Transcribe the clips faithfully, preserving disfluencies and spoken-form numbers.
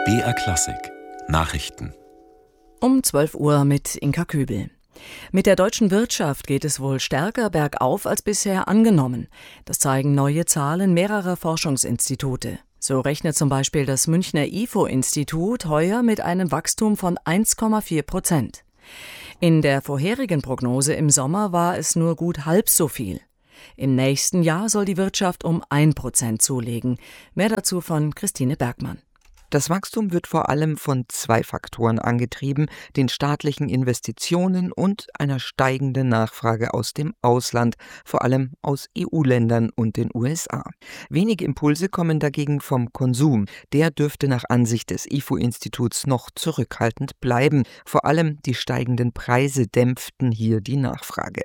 B R Klassik Nachrichten Um zwölf Uhr mit Inka Kübel. Mit der deutschen Wirtschaft geht es wohl stärker bergauf als bisher angenommen. Das zeigen neue Zahlen mehrerer Forschungsinstitute. So rechnet zum Beispiel das Münchner I F O-Institut heuer mit einem Wachstum von eins Komma vier Prozent. In der vorherigen Prognose im Sommer war es nur gut halb so viel. Im nächsten Jahr soll die Wirtschaft um ein Prozent zulegen. Mehr dazu von Christine Bergmann. Das Wachstum wird vor allem von zwei Faktoren angetrieben, den staatlichen Investitionen und einer steigenden Nachfrage aus dem Ausland, vor allem aus E U-Ländern und den U S A. Wenige Impulse kommen dagegen vom Konsum. Der dürfte nach Ansicht des I F O-Instituts noch zurückhaltend bleiben. Vor allem die steigenden Preise dämpften hier die Nachfrage.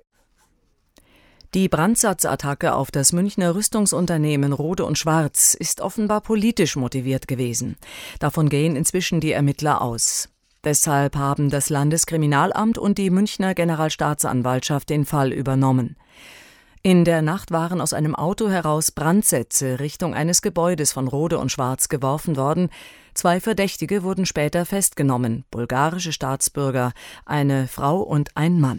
Die Brandsatzattacke auf das Münchner Rüstungsunternehmen Rohde und Schwarz ist offenbar politisch motiviert gewesen. Davon gehen inzwischen die Ermittler aus. Deshalb haben das Landeskriminalamt und die Münchner Generalstaatsanwaltschaft den Fall übernommen. In der Nacht waren aus einem Auto heraus Brandsätze Richtung eines Gebäudes von Rohde und Schwarz geworfen worden. Zwei Verdächtige wurden später festgenommen, bulgarische Staatsbürger, eine Frau und ein Mann.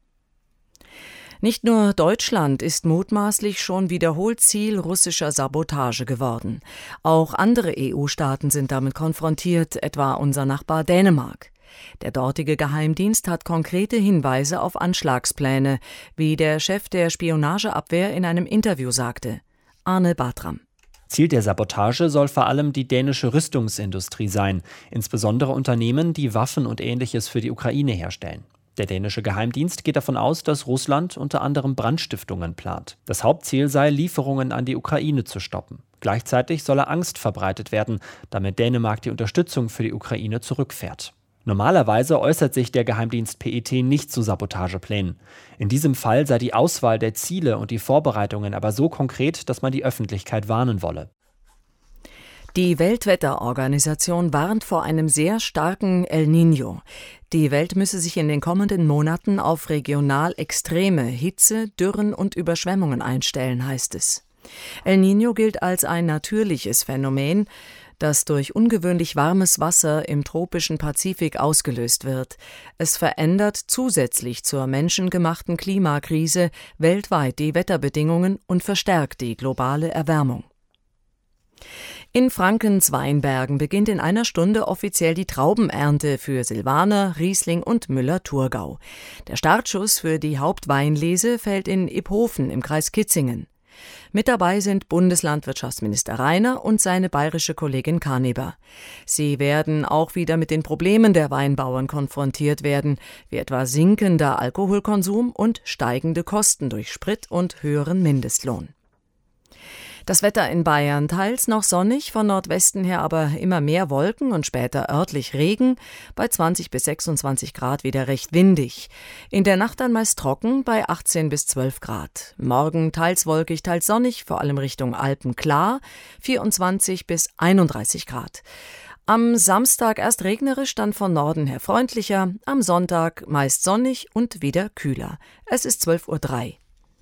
Nicht nur Deutschland ist mutmaßlich schon wiederholt Ziel russischer Sabotage geworden. Auch andere E U-Staaten sind damit konfrontiert, etwa unser Nachbar Dänemark. Der dortige Geheimdienst hat konkrete Hinweise auf Anschlagspläne, wie der Chef der Spionageabwehr in einem Interview sagte. Arne Bartram. Ziel der Sabotage soll vor allem die dänische Rüstungsindustrie sein, insbesondere Unternehmen, die Waffen und Ähnliches für die Ukraine herstellen. Der dänische Geheimdienst geht davon aus, dass Russland unter anderem Brandstiftungen plant. Das Hauptziel sei, Lieferungen an die Ukraine zu stoppen. Gleichzeitig solle Angst verbreitet werden, damit Dänemark die Unterstützung für die Ukraine zurückfährt. Normalerweise äußert sich der Geheimdienst P E T nicht zu Sabotageplänen. In diesem Fall sei die Auswahl der Ziele und die Vorbereitungen aber so konkret, dass man die Öffentlichkeit warnen wolle. Die Weltwetterorganisation warnt vor einem sehr starken El Niño. Die Welt müsse sich in den kommenden Monaten auf regional extreme Hitze, Dürren und Überschwemmungen einstellen, heißt es. El Niño gilt als ein natürliches Phänomen, das durch ungewöhnlich warmes Wasser im tropischen Pazifik ausgelöst wird. Es verändert zusätzlich zur menschengemachten Klimakrise weltweit die Wetterbedingungen und verstärkt die globale Erwärmung. In Frankens Weinbergen beginnt in einer Stunde offiziell die Traubenernte für Silvaner, Riesling und Müller-Thurgau. Der Startschuss für die Hauptweinlese fällt in Iphofen im Kreis Kitzingen. Mit dabei sind Bundeslandwirtschaftsminister Rainer und seine bayerische Kollegin Kaneber. Sie werden auch wieder mit den Problemen der Weinbauern konfrontiert werden, wie etwa sinkender Alkoholkonsum und steigende Kosten durch Sprit und höheren Mindestlohn. Das Wetter in Bayern teils noch sonnig, von Nordwesten her aber immer mehr Wolken und später örtlich Regen, bei zwanzig bis sechsundzwanzig Grad wieder recht windig. In der Nacht dann meist trocken, bei achtzehn bis zwölf Grad. Morgen teils wolkig, teils sonnig, vor allem Richtung Alpen klar, vierundzwanzig bis einunddreißig Grad. Am Samstag erst regnerisch, dann von Norden her freundlicher, am Sonntag meist sonnig und wieder kühler. Es ist zwölf Uhr drei.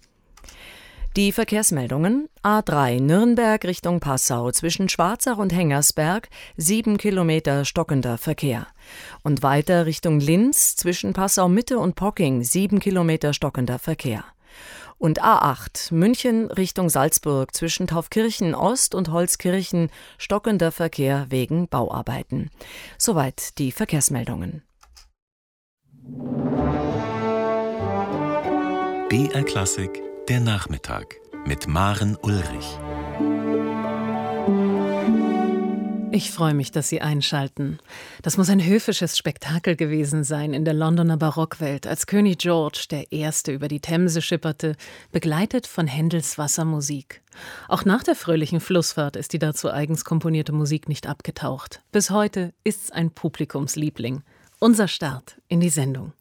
Die Verkehrsmeldungen: A drei Nürnberg Richtung Passau zwischen Schwarzach und Hengersberg, sieben Kilometer stockender Verkehr. Und weiter Richtung Linz zwischen Passau Mitte und Pocking, sieben Kilometer stockender Verkehr. Und A acht München Richtung Salzburg zwischen Taufkirchen Ost und Holzkirchen, stockender Verkehr wegen Bauarbeiten. Soweit die Verkehrsmeldungen. B R Klassik Der Nachmittag mit Maren Ulrich. Ich freue mich, dass Sie einschalten. Das muss ein höfisches Spektakel gewesen sein in der Londoner Barockwelt, als König George der Erste über die Themse schipperte, begleitet von Händels Wassermusik. Auch nach der fröhlichen Flussfahrt ist die dazu eigens komponierte Musik nicht abgetaucht. Bis heute ist's ein Publikumsliebling. Unser Start in die Sendung.